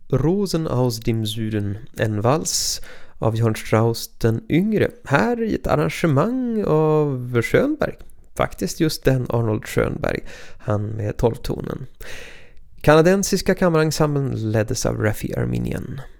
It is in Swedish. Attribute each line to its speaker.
Speaker 1: Rosen aus dem Süden, en vals av Johann Strauss den yngre, här i ett arrangemang av Schönberg. Faktiskt just den Arnold Schönberg, han med 12-tonen. Kanadensiska kammarensemblen leddes av Raffi Arminian.